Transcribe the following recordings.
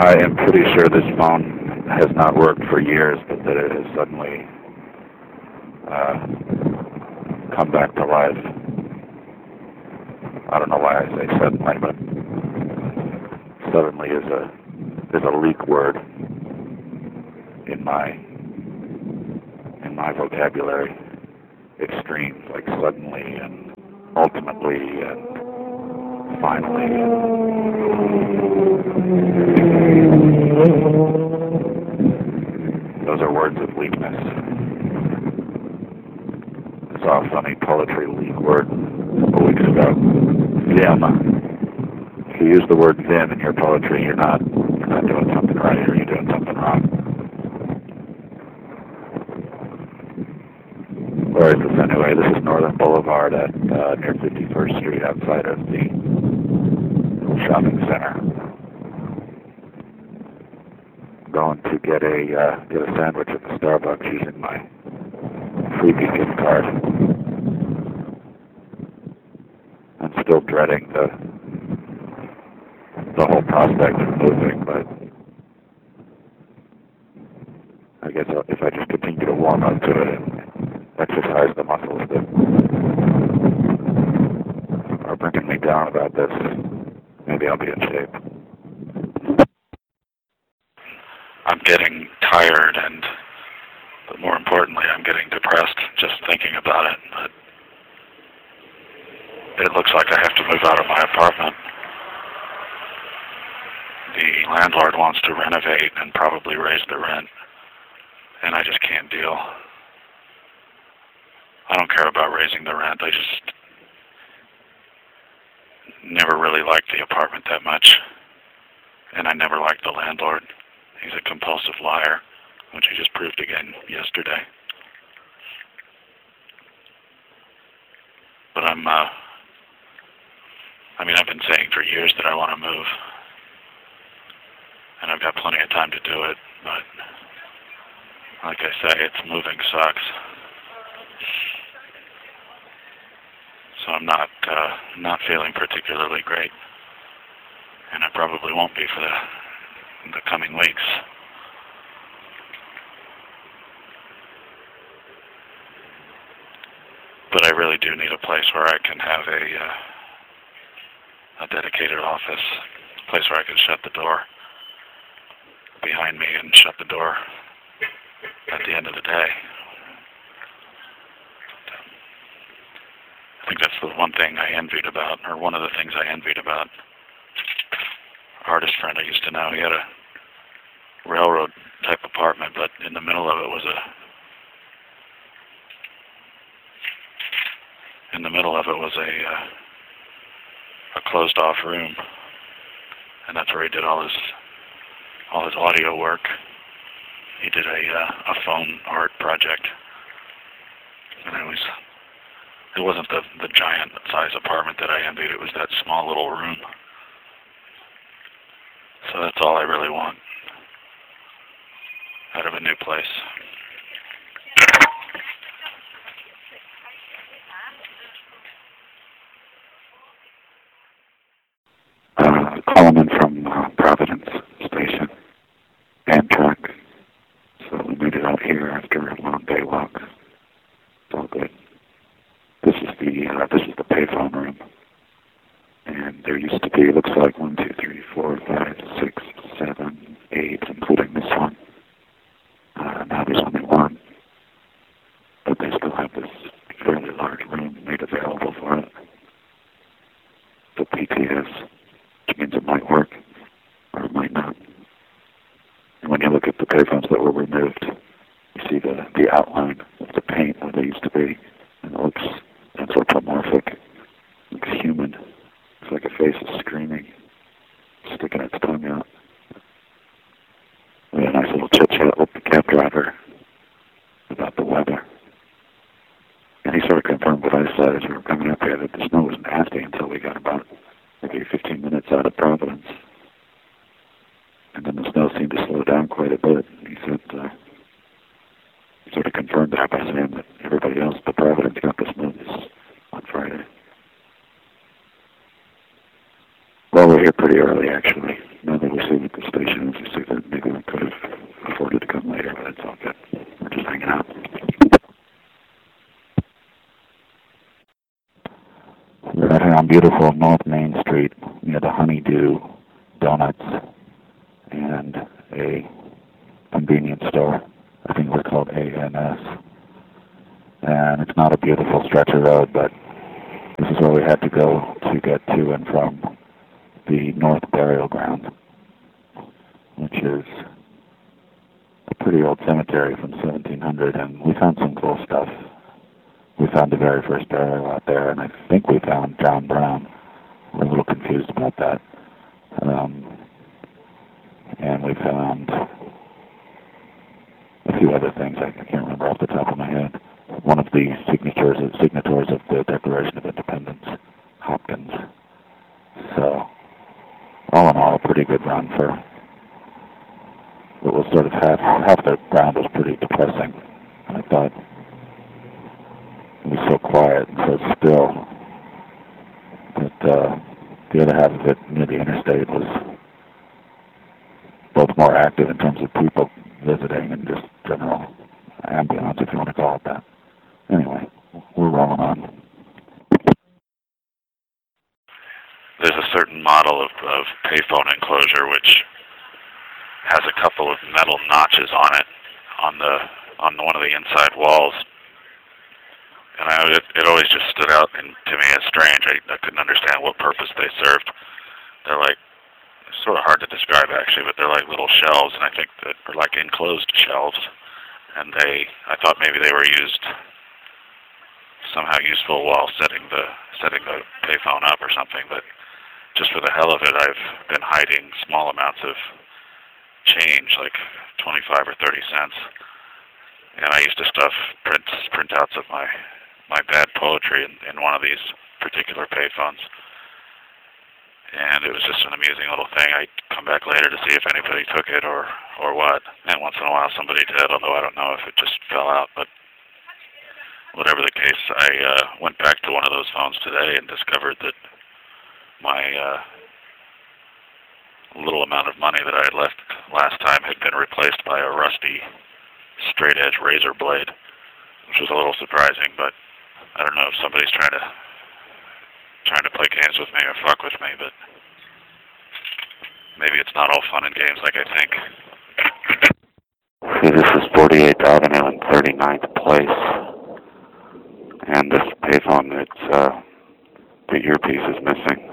I am pretty sure this phone has not worked for years, but that it has suddenly come back to life. I don't know why I say suddenly, but suddenly is a leak word in my vocabulary. Extremes like suddenly and ultimately and finally. Those are words of weakness. I saw a funny poetry leak word a couple weeks ago. Vim. If you use the word vim in your poetry, you're not doing something right, or you're doing something wrong. Where is this anyway? This is Northern Boulevard at near 51st Street, outside of the shopping center. Going to get a sandwich at the Starbucks using my freebie gift card. I'm still dreading the whole prospect of moving, but I guess if I just continue to warm up to it and exercise the muscles that are bringing me down about this, maybe I'll be in shape. I'm getting tired, but more importantly, I'm getting depressed just thinking about it. But it looks like I have to move out of my apartment. The landlord wants to renovate and probably raise the rent, and I just can't deal. I don't care about raising the rent. I just never really liked the apartment that much, and I never liked the landlord. He's a compulsive liar, which he just proved again yesterday. But I've been saying for years that I want to move, and I've got plenty of time to do it, but like I say, moving sucks. So I'm not feeling particularly great, and I probably won't be for the coming weeks. But I really do need a place where I can have a dedicated office, a place where I can shut the door behind me and shut the door at the end of the day. I think that's the one thing I envied about, or one of the things I envied about artist friend I used to know. He had a railroad type apartment, but in the middle of it was a closed off room, and that's where he did all his audio work. He did a phone art project, and it wasn't the giant size apartment that I envied. It was that small little room. So that's all I really want out of a new place. Calling in from Providence Station, Amtrak. So we made it out here after a long day walk. It's all good. This is the payphone room, and there used to be, it looks like 1, 2, 3, 4, 5, 6, 7, 8, including this one. Now there's only one, but they still have this fairly large room made available for it. The PTS, which means it might work, or it might not. And when you look at the payphones that were removed, you see the outline of the paint where they used to be, and it looks anthropomorphic. It looks human. It's like a face is screaming, sticking its tongue out. We had a nice little chit-chat with the cab driver about the weather. And he sort of confirmed what I said as we were coming up here, that the snow was nasty until we got about maybe 15 minutes out of Providence. And then the snow seemed to slow down quite a bit. He said, he sort of confirmed that by saying that everybody else but Providence got the snow on Friday. do donuts and a convenience store. I think we're called ANS. And it's not a beautiful stretch of road, but this is where we had to go to get to and from the North Burial Ground, which is a pretty old cemetery from 1700, and we found some cool stuff. We found the very first burial out there, and I think we found John Brown. We're a little confused about that. And we found a few other things I can't remember off the top of my head. One of the signatories of the Declaration of Independence, Hopkins. So, all in all, a pretty good run for what was sort of half the ground was pretty depressing. I thought it was so quiet and so still that the other half of it near the interstate was both more active in terms of people visiting and just general ambiance, if you want to call it that. Anyway, we're rolling on. There's a certain model of payphone enclosure which has a couple of metal notches on it on one of the inside walls, and it always just stood out to me as strange. I couldn't understand what purpose they served. They're like sort of hard to describe actually, but they're like little shelves, and I think that they're like enclosed shelves, and I thought maybe they were used somehow useful while setting the payphone up or something, but just for the hell of it, I've been hiding small amounts of change, like 25 or 30 cents, and I used to stuff printouts of my bad poetry in one of these particular payphones. And it was just an amusing little thing. I'd come back later to see if anybody took it or what. And once in a while somebody did, although I don't know if it just fell out. But whatever the case, I went back to one of those phones today and discovered that my little amount of money that I had left last time had been replaced by a rusty straight-edge razor blade, which was a little surprising, but I don't know if somebody's trying to play games with me or fuck with me, but maybe it's not all fun and games like I think. See, this is 48th Avenue and 39th Place, and this payphone, the earpiece is missing,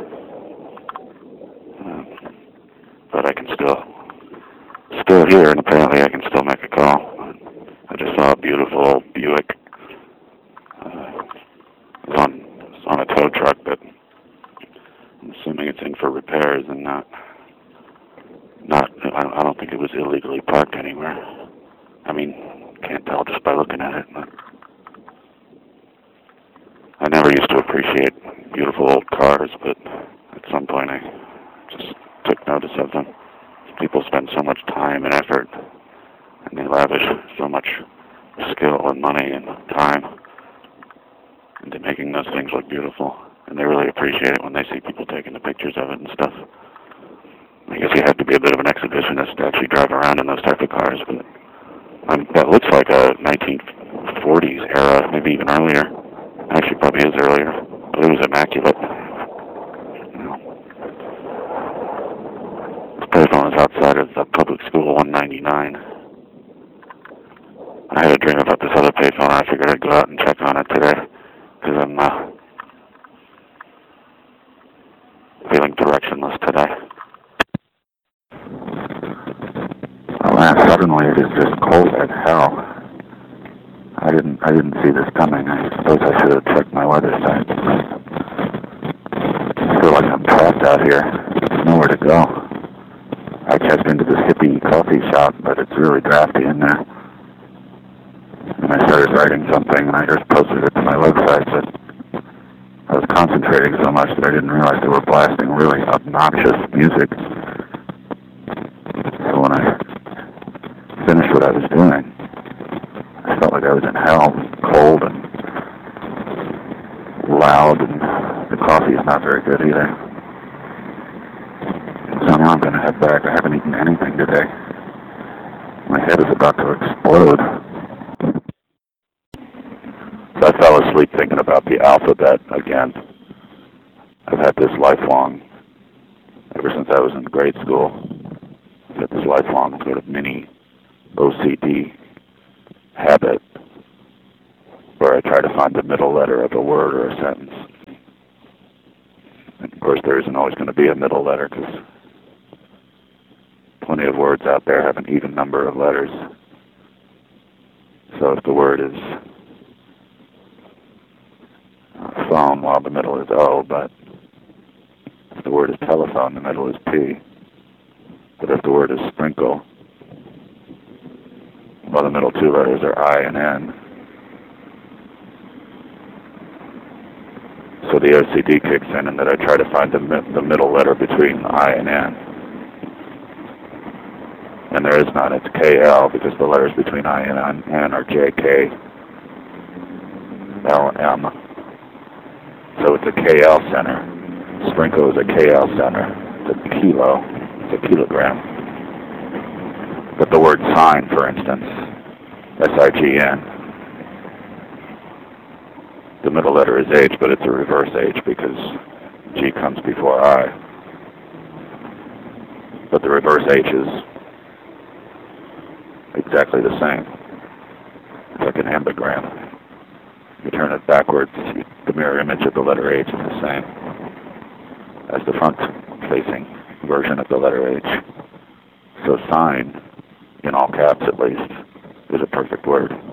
but I can still hear, and apparently I can still make a call. I just saw a beautiful old Buick. It's on a tow truck, but I'm assuming it's in for repairs and not. I don't think it was illegally parked anywhere. I mean, can't tell just by looking at it. But I never used to appreciate beautiful old cars, but at some point I just took notice of them. People spend so much time and effort, and they lavish so much skill and money and time into making those things look beautiful, and they really appreciate it when they see people taking the pictures of it and stuff. I guess you have to be a bit of an exhibitionist to actually drive around in those type of cars, but that looks like a 1940s era, maybe even earlier. Actually, probably is earlier, but it was immaculate. This payphone is outside of the public school 199. I had a dream about this other payphone, and I figured I'd go out and check on it today, because I'm feeling directionless today. Oh man, suddenly it is just cold as hell. I didn't see this coming. I suppose I should have checked my weather site. I feel like I'm trapped out here. There's nowhere to go. I checked into this hippie coffee shop, but it's really drafty in there. And I started writing something, and I just posted it to my website, but I was concentrating so much that I didn't realize they were blasting really obnoxious music. So when I finished what I was doing, I felt like I was in hell, cold and loud, and the coffee is not very good either. So now I'm going to head back. I haven't eaten anything today. My head is about to explode. So I fell asleep thinking about the alphabet again. I've had this lifelong ever since I was in grade school. I've had this lifelong sort of mini OCD habit where I try to find the middle letter of a word or a sentence. And of course, there isn't always going to be a middle letter because plenty of words out there have an even number of letters. So if the word is phone, well, the middle is O, but if the word is telephone, the middle is P. But if the word is sprinkle, well, the middle two letters are I and N. So the OCD kicks in, and that I try to find the middle letter between I and N. And there is none. It's KL, because the letters between I and N are J, K, L, M. So it's a KL center. Sprinkle is a KL center. It's a kilo. It's a kilogram. But the word sign, for instance, S-I-G-N, the middle letter is H, but it's a reverse H because G comes before I. But the reverse H is exactly the same. It's like an ambigram. You turn it backwards, the mirror image of the letter H is the same as the front-facing version of the letter H. So sign, in all caps at least, is a perfect word.